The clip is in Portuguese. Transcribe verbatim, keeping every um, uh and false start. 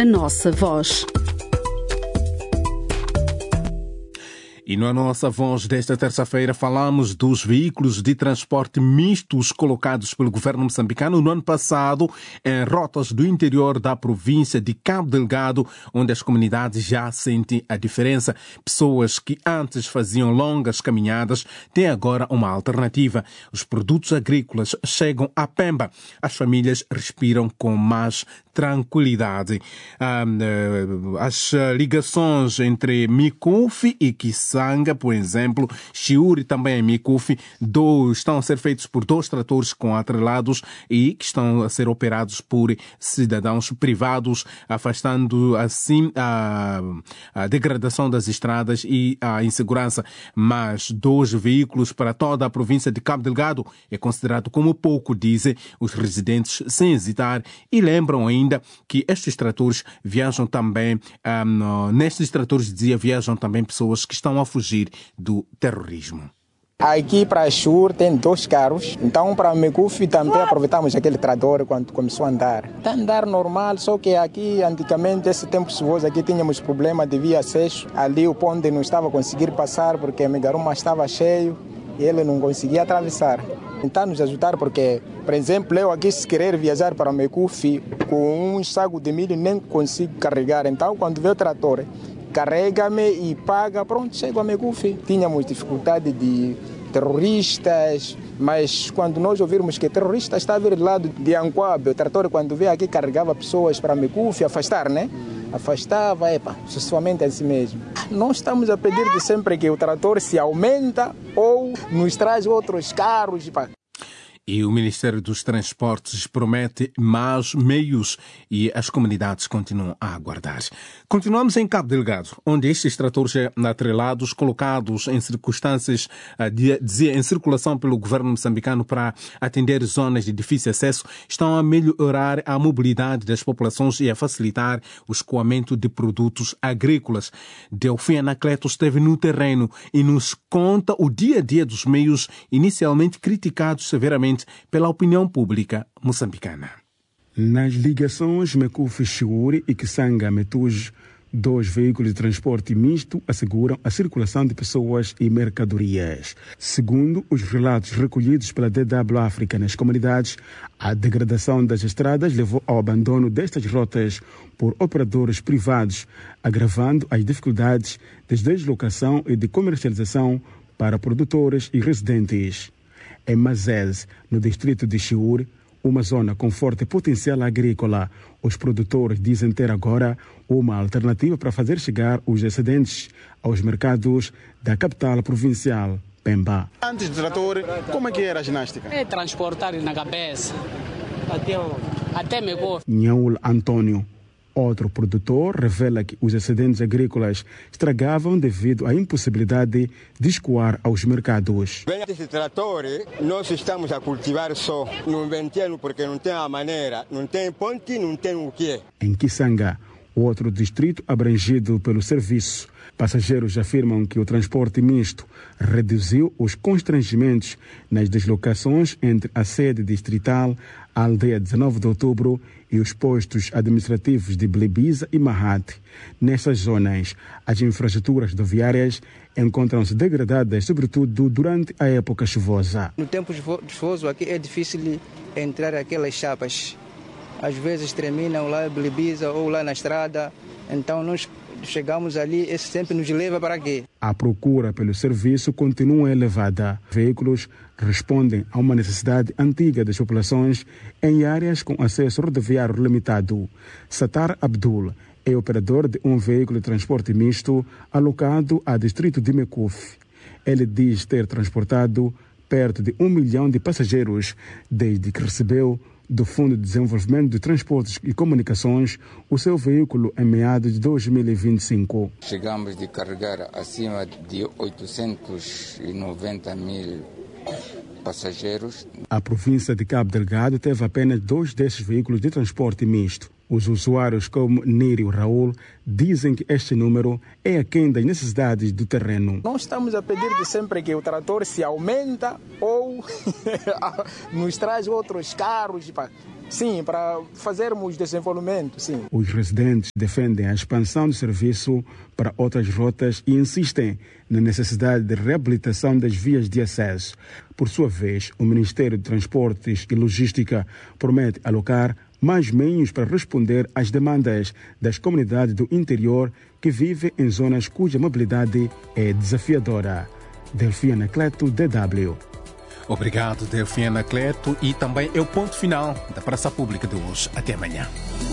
a nossa voz. E na nossa voz desta terça-feira falamos dos veículos de transporte mistos colocados pelo governo moçambicano no ano passado em rotas do interior da província de Cabo Delgado, onde as comunidades já sentem a diferença. Pessoas que antes faziam longas caminhadas têm agora uma alternativa. Os produtos agrícolas chegam a Pemba. As famílias respiram com mais tranquilidade. As ligações entre Mikufi e Kisanga, por exemplo, Chiuri também em Mikufi, dois, estão a ser feitos por dois tratores com atrelados e que estão a ser operados por cidadãos privados, afastando assim a, a degradação das estradas e a insegurança. Mas dois veículos para toda a província de Cabo Delgado é considerado como pouco, dizem os residentes sem hesitar, e lembram ainda ainda que estes tratores viajam também, um, nestes tratores, dizia, viajam também pessoas que estão a fugir do terrorismo. Aqui para a Chur tem dois carros, então para a Mekufi também aproveitamos aquele trator quando começou a andar. Está a andar normal, só que aqui antigamente, esse tempo chuvoso, aqui tínhamos problema de via acesso. Ali o ponte não estava a conseguir passar porque a Megaruma estava cheio e ele não conseguia atravessar. Tentar nos ajudar porque, por exemplo, eu aqui se querer viajar para o Mekufi com um saco de milho nem consigo carregar. Então quando vê o trator, carrega-me e paga, pronto, chego a Mekufi. Tínhamos dificuldade de terroristas, mas quando nós ouvirmos que terrorista está a vir do lado de Anquabe, o trator quando veio aqui carregava pessoas para Mekufi, afastar, né? Afastava, epa, sucessivamente assim mesmo. Nós estamos a pedir de sempre que o trator se aumenta ou nos traz outros carros. Epa. E o Ministério dos Transportes promete mais meios e as comunidades continuam a aguardar. Continuamos em Cabo Delgado, onde estes tratores atrelados, colocados em circunstâncias, dizia, em circulação pelo governo moçambicano para atender zonas de difícil acesso, estão a melhorar a mobilidade das populações e a facilitar o escoamento de produtos agrícolas. Delfim Anacleto esteve no terreno e nos conta o dia a dia dos meios inicialmente criticados severamente pela opinião pública moçambicana. Nas ligações Mekufi-Chiuri e Kisanga-Metuj, dois veículos de transporte misto asseguram a circulação de pessoas e mercadorias. Segundo os relatos recolhidos pela D W África nas comunidades, a degradação das estradas levou ao abandono destas rotas por operadores privados, agravando as dificuldades de deslocação e de comercialização para produtores e residentes. Em Mazés, no distrito de Chiuri, uma zona com forte potencial agrícola, os produtores dizem ter agora uma alternativa para fazer chegar os excedentes aos mercados da capital provincial, Pemba. Antes do trator, como é que era a ginástica? É transportar na cabeça, até, até me gosto. Nhaul Antônio, outro produtor, revela que os excedentes agrícolas estragavam devido à impossibilidade de escoar aos mercados. Bem, esse trator, nós estamos a cultivar só. Não vendemos porque não tem a maneira, não tem ponte, não tem o quê. Em Kisanga, outro distrito abrangido pelo serviço, passageiros afirmam que o transporte misto reduziu os constrangimentos nas deslocações entre a sede distrital, a aldeia dezenove de outubro e os postos administrativos de Blebiza e Mahate. Nessas zonas, as infraestruturas rodoviárias encontram-se degradadas, sobretudo durante a época chuvosa. No tempo chuvoso aqui é difícil entrar aquelas chapas. Às vezes terminam lá em Blebiza ou lá na estrada, então nós chegamos ali, esse sempre nos leva para quê? A procura pelo serviço continua elevada. Veículos respondem a uma necessidade antiga das populações em áreas com acesso rodoviário limitado. Satar Abdul é operador de um veículo de transporte misto alocado ao distrito de Mekufi. Ele diz ter transportado perto de um milhão de passageiros desde que recebeu do Fundo de Desenvolvimento de Transportes e Comunicações o seu veículo em meados de dois mil e vinte e cinco. Chegamos de carregar acima de oitocentos e noventa mil passageiros. A província de Cabo Delgado teve apenas dois desses veículos de transporte misto. Os usuários como Nírio Raul dizem que este número é aquém das necessidades do terreno. Nós estamos a pedir de sempre que o trator se aumenta ou nos traz outros carros, sim, para fazermos desenvolvimento, sim. Os residentes defendem a expansão do serviço para outras rotas e insistem na necessidade de reabilitação das vias de acesso. Por sua vez, o Ministério de Transportes e Logística promete alocar mais meios para responder às demandas das comunidades do interior que vivem em zonas cuja mobilidade é desafiadora. Delfim Anacleto, D W. Obrigado, Delfim Anacleto. E também é o ponto final da Praça Pública de hoje. Até amanhã.